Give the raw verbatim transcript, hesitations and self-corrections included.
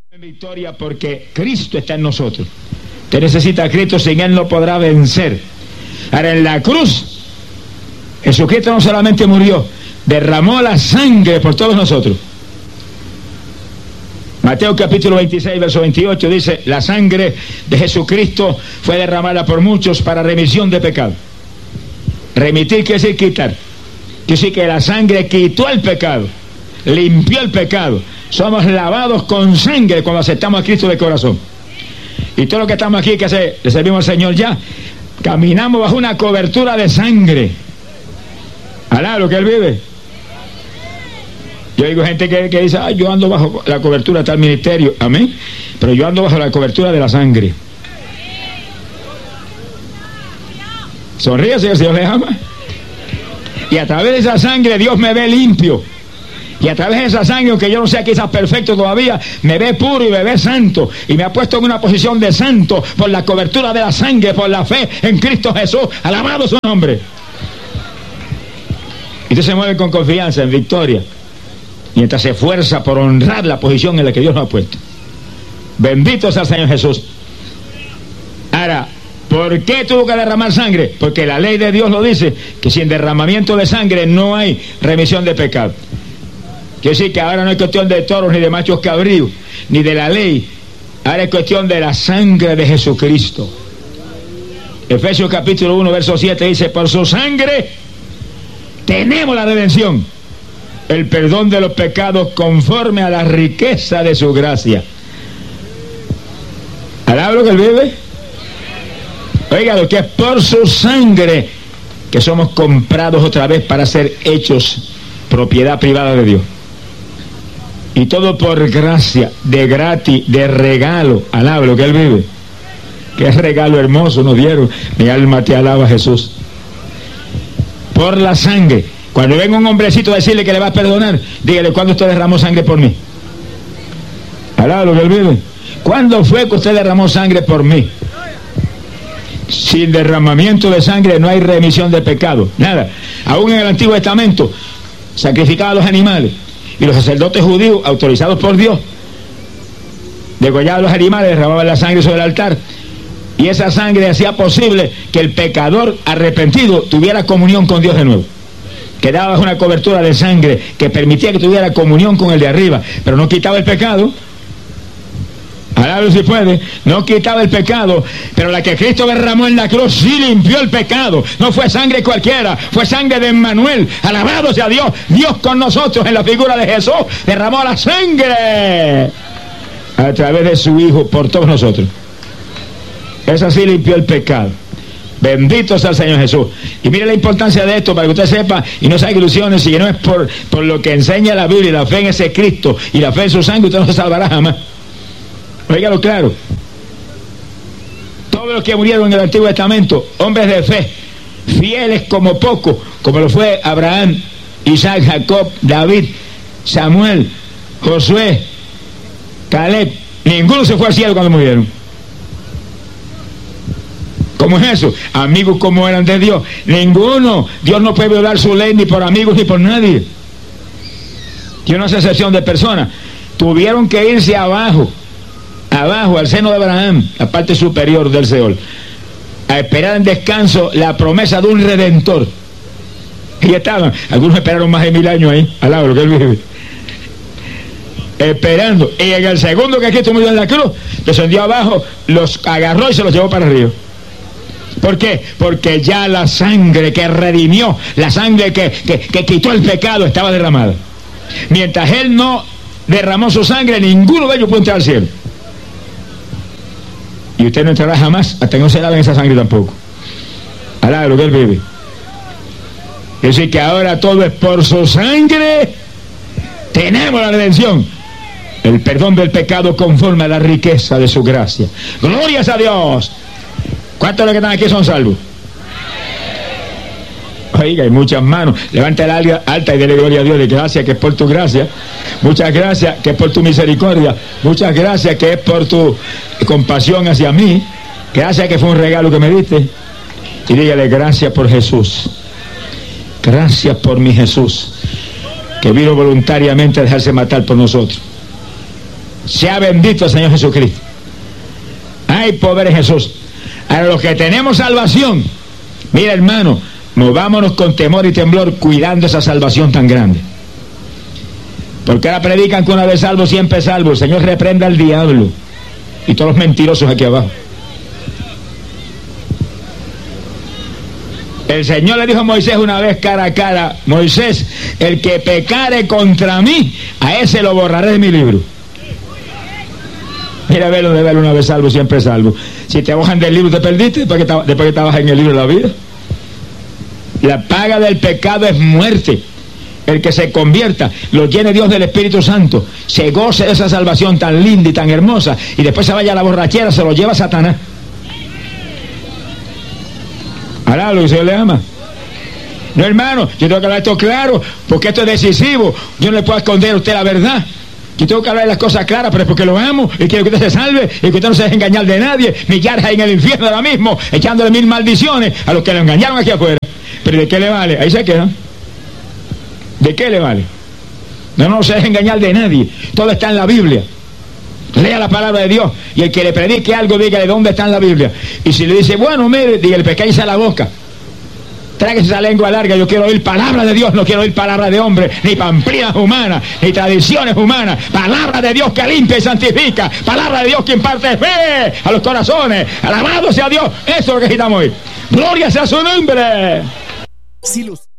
En victoria porque Cristo está en nosotros. Usted necesita a Cristo, sin Él no podrá vencer. Ahora en la cruz, Jesucristo no solamente murió, derramó la sangre por todos nosotros. Mateo capítulo veintiséis, verso veintiocho dice: la sangre de Jesucristo fue derramada por muchos para remisión de pecado. Remitir quiere decir quitar. Quiere decir que la sangre quitó el pecado, limpió el pecado. Somos lavados con sangre cuando aceptamos a Cristo de corazón. Y todo lo que estamos aquí, que se, le servimos al Señor ya, caminamos bajo una cobertura de sangre. Alá, lo que Él vive. Yo digo gente que, que dice: ay, yo ando bajo la cobertura de tal ministerio. Amén. Pero yo ando bajo la cobertura de la sangre. Sonríe, Señor, Dios le ama. Y a través de esa sangre Dios me ve limpio. Y a través de esa sangre, aunque yo no sea quizás perfecto todavía, me ve puro y me ve santo. Y me ha puesto en una posición de santo por la cobertura de la sangre, por la fe en Cristo Jesús. Alabado su nombre. Y usted se mueve con confianza, en victoria, mientras se esfuerza por honrar la posición en la que Dios nos ha puesto. Bendito sea el Señor Jesús. Ahora, ¿por qué tuvo que derramar sangre? Porque la ley de Dios lo dice, que sin derramamiento de sangre no hay remisión de pecado. Quiere decir que ahora no es cuestión de toros ni de machos cabríos, ni de la ley. Ahora es cuestión de la sangre de Jesucristo. Efesios capítulo uno, verso siete dice: por su sangre tenemos la redención, el perdón de los pecados conforme a la riqueza de su gracia. ¿Alabro que Él vive? Oiga, lo que es por su sangre que somos comprados otra vez para ser hechos propiedad privada de Dios. Y todo por gracia, de gratis, de regalo. Alaba lo que Él vive. Qué regalo hermoso nos dieron. Mi alma te alaba, Jesús. Por la sangre. Cuando venga un hombrecito a decirle que le va a perdonar, dígale: ¿cuándo usted derramó sangre por mí? Alaba lo que Él vive. ¿Cuándo fue que usted derramó sangre por mí? Sin derramamiento de sangre no hay remisión de pecado. Nada. Aún en el Antiguo Testamento sacrificaban a los animales. Y los sacerdotes judíos, autorizados por Dios, degollaban a los animales, derramaban la sangre sobre el altar. Y esa sangre hacía posible que el pecador arrepentido tuviera comunión con Dios de nuevo. Quedaba bajo una cobertura de sangre que permitía que tuviera comunión con el de arriba, pero no quitaba el pecado. Alablo si puede. No quitaba el pecado, pero la que Cristo derramó en la cruz sí limpió el pecado. No fue sangre cualquiera, fue sangre de Emmanuel. Alabado sea Dios. Dios con nosotros en la figura de Jesús derramó la sangre a través de su Hijo por todos nosotros. Esa sí limpió el pecado. Bendito sea el Señor Jesús. Y mire la importancia de esto para que usted sepa y no se haga ilusiones. Si no es por, por lo que enseña la Biblia y la fe en ese Cristo y la fe en su sangre, usted no se salvará jamás. Óigalo claro. Todos los que murieron en el Antiguo Testamento, hombres de fe, fieles como poco, como lo fue Abraham, Isaac, Jacob, David, Samuel, Josué, Caleb, ninguno se fue al cielo cuando murieron. ¿Cómo es eso? Amigos como eran de Dios. Ninguno. Dios no puede violar su ley ni por amigos ni por nadie. Tiene una excepción de personas. Tuvieron que irse abajo. Abajo, al seno de Abraham, la parte superior del Seol, a esperar en descanso la promesa de un redentor. Y estaban, algunos esperaron más de mil años ahí, al lado de lo que Él vive, esperando. Y en el segundo que Cristo murió en la cruz, descendió abajo, los agarró y se los llevó para arriba. ¿Por qué? Porque ya la sangre que redimió, la sangre que, que, que quitó el pecado estaba derramada. Mientras Él no derramó su sangre, ninguno de ellos puede entrar al cielo. Y usted no entrará jamás hasta que no se lave esa sangre tampoco. Alá lo que Él vive. Es decir, que ahora todo es por su sangre. Tenemos la redención, el perdón del pecado conforme a la riqueza de su gracia. Glorias a Dios. ¿Cuántos de los que están aquí son salvos? Oiga, hay muchas manos. Levanta la alta y dele gloria a Dios. De gracias que es por tu gracia. Muchas gracias que es por tu misericordia. Muchas gracias que es por tu compasión hacia mí. Gracias que fue un regalo que me diste. Y dígale: gracias por Jesús. Gracias por mi Jesús, que vino voluntariamente a dejarse matar por nosotros. Sea bendito el Señor Jesucristo. Hay poder en Jesús. A los que tenemos salvación, mira hermano, movámonos con temor y temblor cuidando esa salvación tan grande. Porque ahora predican que una vez salvo, siempre salvo. El Señor reprenda al diablo y todos los mentirosos aquí abajo. El Señor le dijo a Moisés una vez cara a cara: Moisés, el que pecare contra mí, a ese lo borraré de mi libro. Mira, velo de verlo, una vez salvo, siempre salvo. Si te bajan del libro, te perdiste después que, te, después que estabas en el libro de la vida. La paga del pecado es muerte. El que se convierta, lo llene Dios del Espíritu Santo, se goce de esa salvación tan linda y tan hermosa, y después se vaya a la borrachera, se lo lleva Satanás. Ahora lo que se le ama. No, hermano, yo tengo que hablar esto claro, porque esto es decisivo. Yo no le puedo esconder a usted la verdad. Yo tengo que hablar de las cosas claras, pero es porque lo amo y quiero que usted se salve y que usted no se deje engañar de nadie, millares ahí en el infierno ahora mismo, echándole mil maldiciones a los que lo engañaron aquí afuera. Pero ¿de qué le vale? Ahí se queda. ¿De qué le vale? No, no se deje engañar de nadie. Todo está en la Biblia. Lea la palabra de Dios, y el que le predique algo, dígale dónde está en la Biblia. Y si le dice, bueno, mire, dígale, pescállese a la boca, tráguese esa lengua larga. Yo quiero oír palabra de Dios, no quiero oír palabra de hombre, ni pamplinas humanas, ni tradiciones humanas. Palabra de Dios que limpia y santifica, palabra de Dios que imparte fe a los corazones. Alabado sea Dios. Eso es lo que necesitamos oír. Gloria sea su nombre. Si los